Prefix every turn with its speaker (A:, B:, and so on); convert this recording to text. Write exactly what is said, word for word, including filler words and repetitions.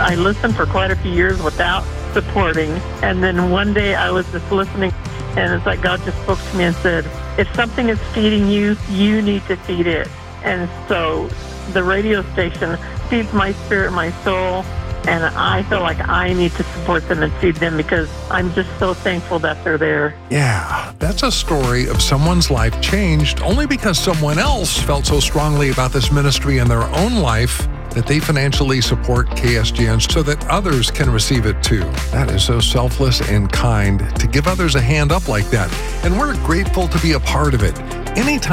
A: I listened for quite a few years without supporting. And then one day I was just listening, and it's like God just spoke to me and said, if something is feeding you, you need to feed it. And so the radio station feeds my spirit, my soul, and I feel like I need to support them and feed them because I'm just so thankful that they're there.
B: Yeah, that's a story of someone's life changed only because someone else felt so strongly about this ministry in their own life that they financially support K S G N so that others can receive it too. That is so selfless and kind to give others a hand up like that. And we're grateful to be a part of it. Anytime